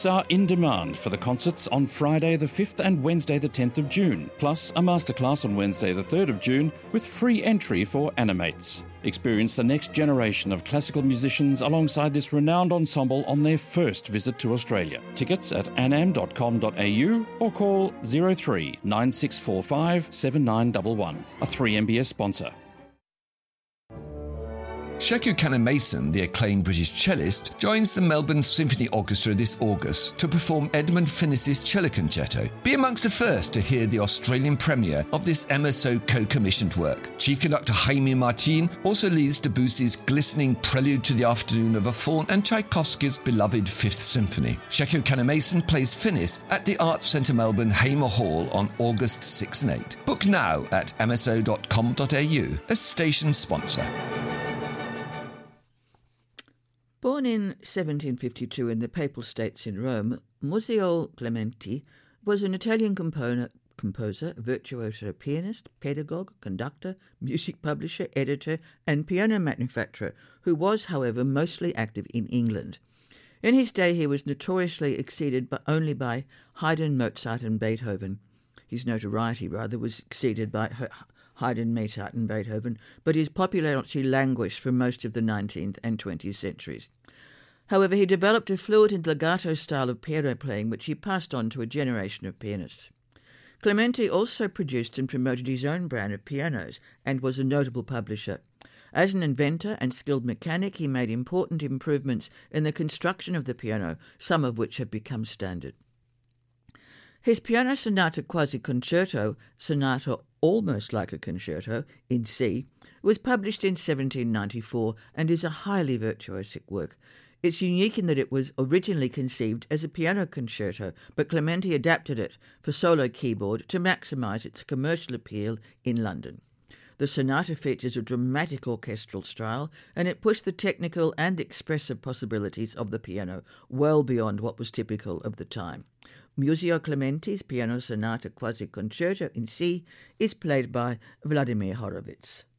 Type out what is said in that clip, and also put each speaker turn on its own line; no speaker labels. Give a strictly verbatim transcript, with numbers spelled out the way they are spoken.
Are in demand for the concerts on Friday the fifth and Wednesday the tenth of June, plus a masterclass on Wednesday the third of June with free entry for Animates. Experience the next generation of classical musicians alongside this renowned ensemble on their first visit to Australia. Tickets at anam dot com dot a u or call zero three nine six four five seven nine one one. A three M B S sponsor.
Sheku Kanneh-Mason, the acclaimed British cellist, joins the Melbourne Symphony Orchestra this August to perform Edmund Finnis's Cello Concerto. Be amongst the first to hear the Australian premiere of this M S O co-commissioned work. Chief conductor Jaime Martin also leads Debussy's glistening Prelude to the Afternoon of a Faun and Tchaikovsky's beloved Fifth Symphony. Sheku Kanneh-Mason plays Finnis at the Arts Centre Melbourne Hamer Hall on August sixth and eighth. Book now at m s o dot com dot a u, a station sponsor.
Born in seventeen fifty-two in the Papal States in Rome, Muzio Clementi was an Italian composer, composer, virtuoso pianist, pedagogue, conductor, music publisher, editor and piano manufacturer who was, however, mostly active in England. In his day he was notoriously exceeded by, only by Haydn, Mozart and Beethoven. His notoriety, rather, was exceeded by Haydn, Mozart and Beethoven, but his popularity languished for most of the nineteenth and twentieth centuries. However, he developed a fluid and legato style of piano playing which he passed on to a generation of pianists. Clementi also produced and promoted his own brand of pianos and was a notable publisher. As an inventor and skilled mechanic, he made important improvements in the construction of the piano, some of which have become standard. His piano sonata quasi concerto, sonata almost like a concerto, in C, was published in seventeen ninety-four and is a highly virtuosic work. It's unique in that it was originally conceived as a piano concerto, but Clementi adapted it for solo keyboard to maximise its commercial appeal in London. The sonata features a dramatic orchestral style, and it pushed the technical and expressive possibilities of the piano well beyond what was typical of the time. Muzio Clementi's Piano Sonata Quasi Concerto in C is played by Vladimir Horowitz.